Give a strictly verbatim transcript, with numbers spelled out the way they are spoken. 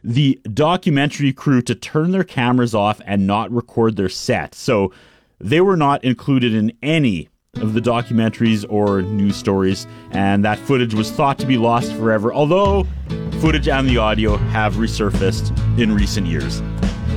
the documentary crew to turn their cameras off and not record their set. So they were not included in any of the documentaries or news stories, and that footage was thought to be lost forever, although footage and the audio have resurfaced in recent years.